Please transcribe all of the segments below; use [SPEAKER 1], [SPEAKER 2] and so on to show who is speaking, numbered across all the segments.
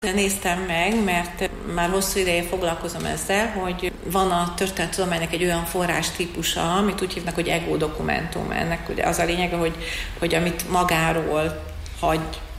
[SPEAKER 1] Néztem meg, mert már hosszú ideje foglalkozom ezzel, hogy van a történettudománynak egy olyan forrás típusa, amit úgy hívnak, hogy ego dokumentum. Ennek ugye az a lényege, hogy amit magáról hagy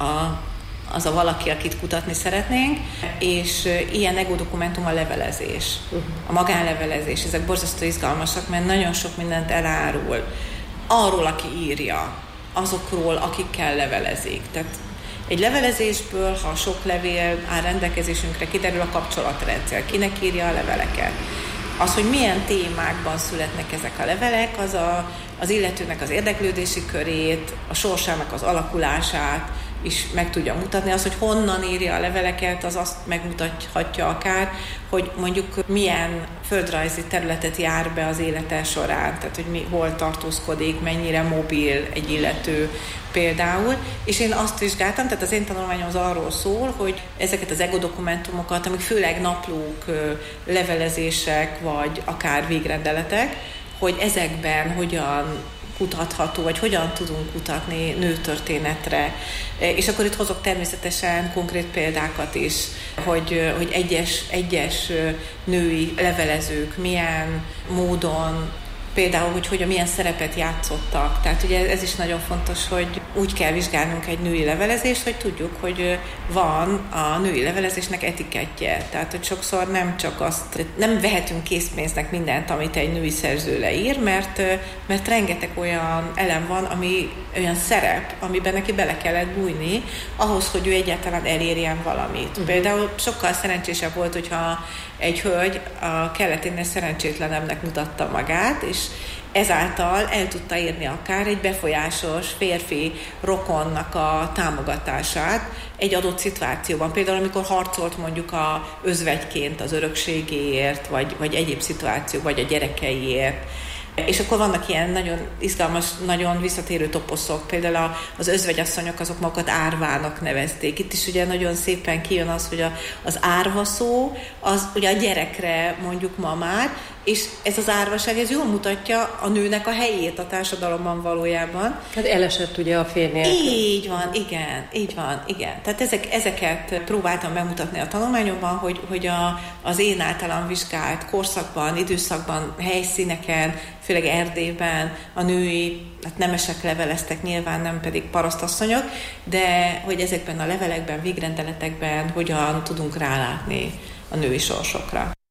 [SPEAKER 1] az a valaki, akit kutatni szeretnénk, és ilyen ego dokumentum a levelezés, a magánlevelezés. Ezek borzasztó izgalmasak, mert nagyon sok mindent elárul arról, aki írja, azokról, akikkel levelezik. Tehát egy levelezésből, ha sok levél áll rendelkezésünkre, kiderül a kapcsolatrendszer, kinek írja a leveleket. Az, hogy milyen témákban születnek ezek a levelek, az illetőnek az érdeklődési körét, a sorsának az alakulását is meg tudja mutatni. Az, hogy honnan írja a leveleket, az azt megmutathatja akár, hogy mondjuk milyen földrajzi területet jár be az élete során, tehát hogy hol tartózkodik, mennyire mobil egy illető például. És én azt vizsgáltam, tehát az én tanulmányom az arról szól, hogy ezeket az ego dokumentumokat, amik főleg naplók, levelezések, vagy akár végrendeletek, hogy ezekben hogyan kutatható, vagy hogyan tudunk kutatni nőtörténetre. És akkor itt hozok természetesen konkrét példákat is, hogy egyes női levelezők milyen módon, például, hogy milyen szerepet játszottak. Tehát ugye ez is nagyon fontos, hogy úgy kell vizsgálnunk egy női levelezést, hogy tudjuk, hogy van a női levelezésnek etikettje. Tehát, hogy sokszor nem vehetünk készpénznek mindent, amit egy női szerző leír, mert rengeteg olyan elem van, olyan szerep, amiben neki bele kellett bújni, ahhoz, hogy ő egyáltalán elérjen valamit. Például sokkal szerencsésebb volt, hogyha egy hölgy a kelleténél szerencsétlenemnek mutatta magát, és ezáltal el tudta érni akár egy befolyásos férfi rokonnak a támogatását egy adott szituációban. Például, amikor harcolt mondjuk özvegyként az örökségéért, vagy egyéb szituációk, vagy a gyerekeiért. És akkor vannak ilyen nagyon izgalmas, nagyon visszatérő toposzok. Például az özvegyasszonyok azok magukat árvának nevezték. Itt is ugye nagyon szépen kijön az, hogy az árva szó, az ugye a gyerekre mondjuk ma már, és ez az árvaság, ez jól mutatja a nőnek a helyét a társadalomban valójában.
[SPEAKER 2] Hát elesett ugye a férj nélkül.
[SPEAKER 1] Így van, igen. Tehát ezeket próbáltam bemutatni a tanulmányomban, hogy az én általam vizsgált korszakban, időszakban, helyszíneken, főleg Erdélyben a női, hát nemesek leveleztek nyilván, nem pedig parasztasszonyok, de hogy ezekben a levelekben, végrendeletekben hogyan tudunk rálátni a női sorsokra.